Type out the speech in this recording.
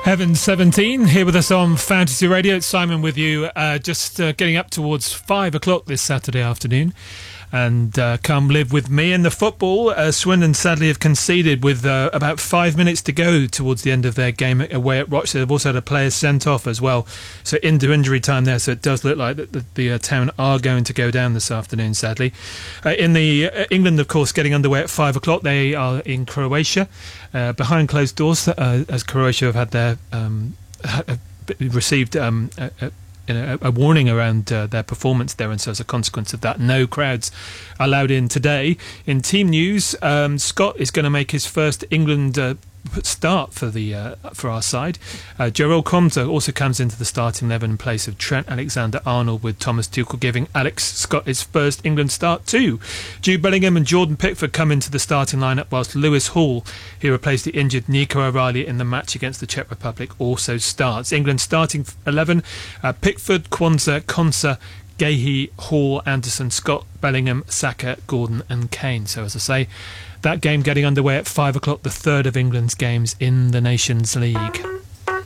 Heaven 17 here with us on Fantasy Radio. It's Simon with you, just getting up towards 5 o'clock this Saturday afternoon. And come live with me in the football. Swindon sadly have conceded with about 5 minutes to go towards the end of their game away at Rochdale. They've also had a player sent off as well, so into injury time there. So it does look like the town are going to go down this afternoon, sadly. In the England, of course, getting underway at 5 o'clock. They are in Croatia behind closed doors, as Croatia have had their received a warning around their performance there, and so as a consequence of that, no crowds allowed in today. In team news, Scott is going to make his first England start for our side. Jarell Quansah also comes into the starting 11 in place of Trent Alexander-Arnold, with Thomas Tuchel giving Alex Scott his first England start too. Jude Bellingham and Jordan Pickford come into the starting lineup, whilst Lewis Hall, who replaced the injured Nico O'Reilly in the match against the Czech Republic, also starts. England starting 11, Pickford, Quansah, Konsa, Gahey, Hall, Anderson, Scott, Bellingham, Saka, Gordon and Kane. So as I say, that game getting underway at 5 o'clock, the third of England's games in the Nations League.